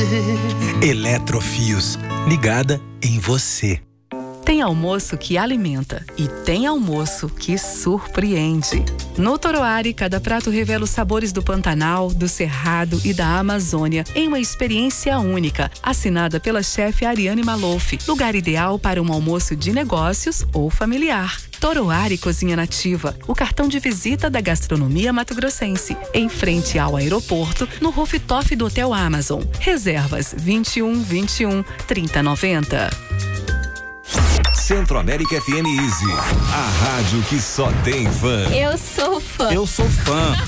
Eletrofios, ligada em você. Tem almoço que alimenta e tem almoço que surpreende. No Toroari, cada prato revela os sabores do Pantanal, do Cerrado e da Amazônia em uma experiência única, assinada pela chefe Ariane Maluf. Lugar ideal para um almoço de negócios ou familiar. Toroari Cozinha Nativa, o cartão de visita da gastronomia mato-grossense. Em frente ao aeroporto, no rooftop do Hotel Amazon. Reservas 21 3090. Centro-América FM Easy, a rádio que só tem fã. Eu sou fã. Eu sou fã.